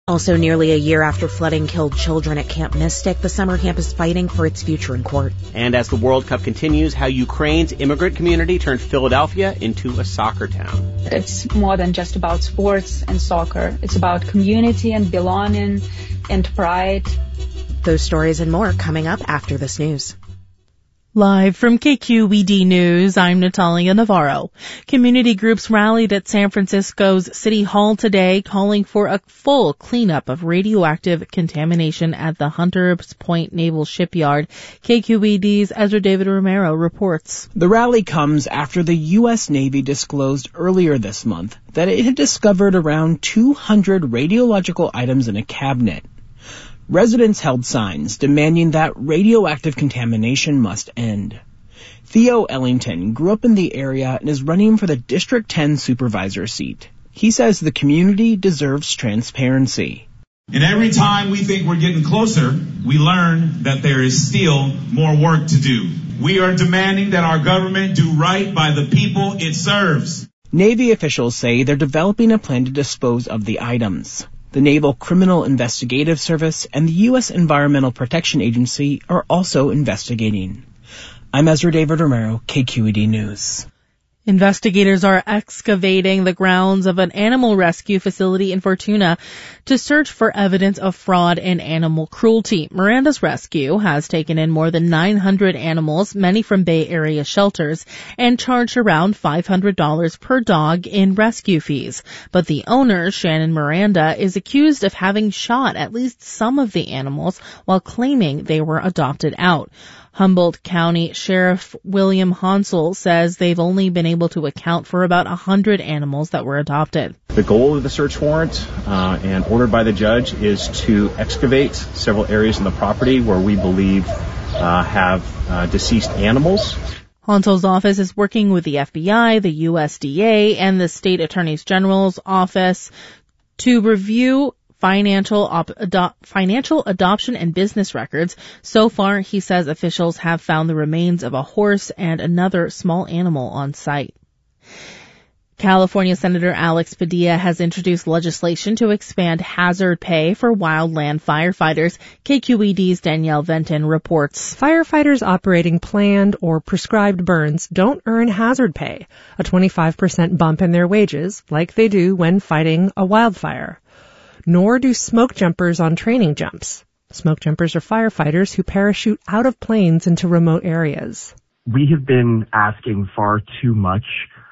Also, nearly a year after flooding killed children at Camp Mystic, the summer camp is fighting for its future in court. And as the World Cup continues, how Ukraine's immigrant community turned Philadelphia into a soccer town. It's more than just about sports and soccer. It's about community and belonging and pride. Those stories and more coming up after this news. Live from KQED News, I'm Natalia Navarro. Community groups rallied at San Francisco's City Hall today, calling for a full cleanup of radioactive contamination at the Hunters Point Naval Shipyard. KQED's Ezra David Romero reports. The rally comes after the U.S. Navy disclosed earlier this month that it had discovered around 200 radiological items in a cabinet. Residents held signs demanding that radioactive contamination must end. Theo Ellington grew up in the area and is running for the District 10 supervisor seat. He says the community deserves transparency. And every time we think we're getting closer, we learn that there is still more work to do. We are demanding that our government do right by the people it serves. Navy officials say they're developing a plan to dispose of the items. The Naval Criminal Investigative Service and the U.S. Environmental Protection Agency are also investigating. I'm Ezra David Romero, KQED News. Investigators are excavating the grounds of an animal rescue facility in Fortuna to search for evidence of fraud and animal cruelty. Miranda's Rescue has taken in more than 900 animals, many from Bay Area shelters, and charged around $500 per dog in rescue fees. But the owner, Shannon Miranda, is accused of having shot at least some of the animals while claiming they were adopted out. Humboldt County Sheriff William Hansel says they've only been able to account for about 100 animals that were adopted. The goal of the search warrant and ordered by the judge is to excavate several areas in the property where we believe have deceased animals. Hansel's office is working with the FBI, the USDA, and the State Attorney General's office to review financial adoption and business records. So far, he says officials have found the remains of a horse and another small animal on site. California Senator Alex Padilla has introduced legislation to expand hazard pay for wildland firefighters. KQED's Danielle Venton reports. Firefighters operating planned or prescribed burns don't earn hazard pay, a 25% bump in their wages, like they do when fighting a wildfire. Nor do smoke jumpers on training jumps. Smoke jumpers are firefighters who parachute out of planes into remote areas. We have been asking far too much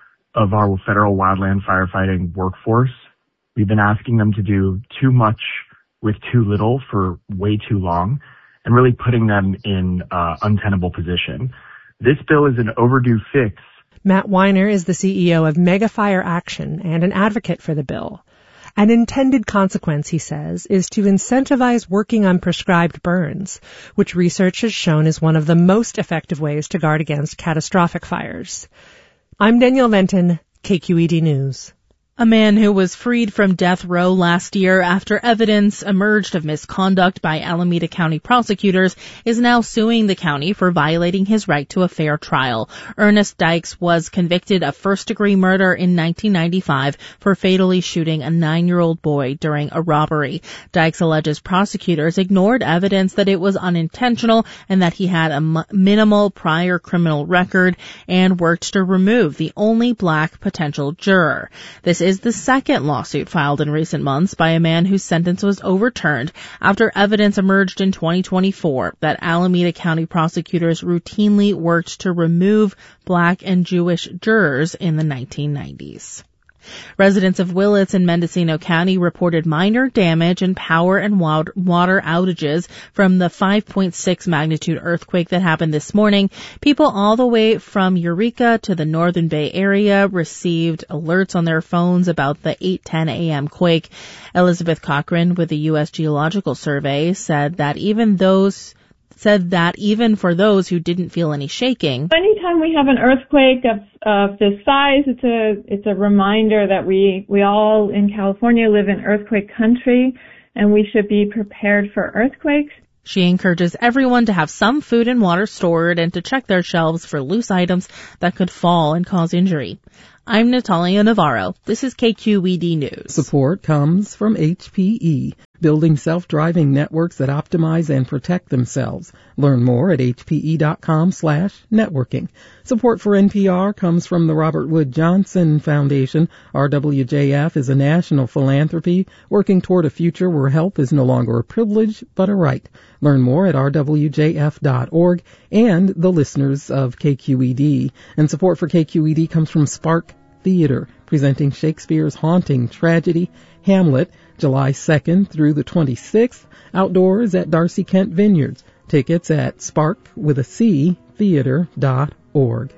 of our federal wildland firefighting workforce. We've been asking them to do too much with too little for way too long and really putting them in an untenable position. This bill is an overdue fix. Matt Weiner is the CEO of Mega Fire Action and an advocate for the bill. An intended consequence, he says, is to incentivize working on prescribed burns, which research has shown is one of the most effective ways to guard against catastrophic fires. I'm Danielle Venton, KQED News. A man who was freed from death row last year after evidence emerged of misconduct by Alameda County prosecutors is now suing the county for violating his right to a fair trial. Ernest Dykes was convicted of first-degree murder in 1995 for fatally shooting a 9-year-old boy during a robbery. Dykes alleges prosecutors ignored evidence that it was unintentional and that he had a minimal prior criminal record and worked to remove the only black potential juror. This is the second lawsuit filed in recent months by a man whose sentence was overturned after evidence emerged in 2024 that Alameda County prosecutors routinely worked to remove black and Jewish jurors in the 1990s. Residents of Willits in Mendocino County reported minor damage and power and water outages from the 5.6 magnitude earthquake that happened this morning. People all the way from Eureka to the Northern Bay Area received alerts on their phones about the 8:10 a.m. quake. Elizabeth Cochran with the U.S. Geological Survey said that even for those who didn't feel any shaking. Anytime we have an earthquake of this size, it's a reminder that we all in California live in earthquake country and we should be prepared for earthquakes. She encourages everyone to have some food and water stored and to check their shelves for loose items that could fall and cause injury. I'm Natalia Navarro. This is KQED News. Support comes from HPE, building self-driving networks that optimize and protect themselves. Learn more at hpe.com/networking. Support for NPR comes from the Robert Wood Johnson Foundation. RWJF is a national philanthropy working toward a future where help is no longer a privilege but a right. Learn more at rwjf.org and the listeners of KQED. And support for KQED comes from Spark Theater, presenting Shakespeare's haunting tragedy, Hamlet, July 2nd through the 26th, outdoors at Darcy Kent Vineyards. Tickets at sparkwithac.theater.org.